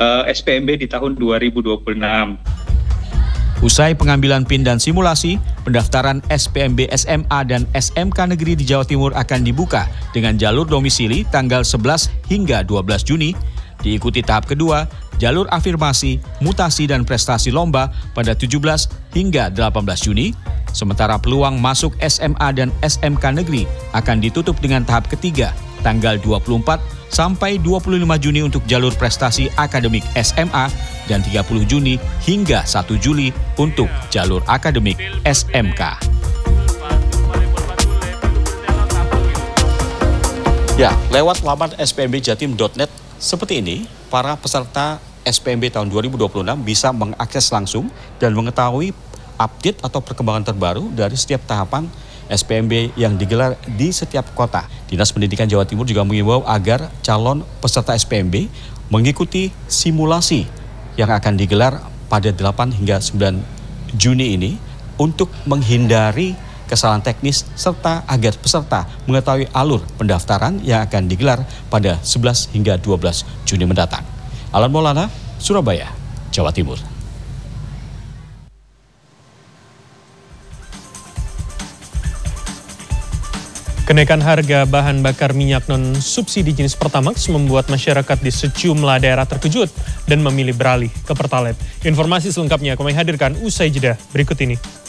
SPMB di tahun 2026. Usai pengambilan PIN dan simulasi, pendaftaran SPMB SMA dan SMK Negeri di Jawa Timur akan dibuka dengan jalur domisili tanggal 11 hingga 12 Juni, diikuti tahap kedua, jalur afirmasi, mutasi dan prestasi lomba pada 17 hingga 18 Juni, sementara peluang masuk SMA dan SMK Negeri akan ditutup dengan tahap ketiga, tanggal 24 sampai 25 Juni untuk jalur prestasi akademik SMA dan 30 Juni hingga 1 Juli untuk jalur akademik SMK. Ya, lewat laman spmbjatim.net seperti ini, para peserta SPMB tahun 2026 bisa mengakses langsung dan mengetahui update atau perkembangan terbaru dari setiap tahapan SPMB yang digelar di setiap kota. Dinas Pendidikan Jawa Timur juga mengimbau agar calon peserta SPMB mengikuti simulasi yang akan digelar pada 8 hingga 9 Juni ini untuk menghindari kesalahan teknis serta agar peserta mengetahui alur pendaftaran yang akan digelar pada 11 hingga 12 Juni mendatang. Alan Maulana, Surabaya, Jawa Timur. Kenaikan harga bahan bakar minyak non-subsidi jenis Pertamax membuat masyarakat di sejumlah daerah terkejut dan memilih beralih ke Pertalite. Informasi selengkapnya kami hadirkan usai jeda berikut ini.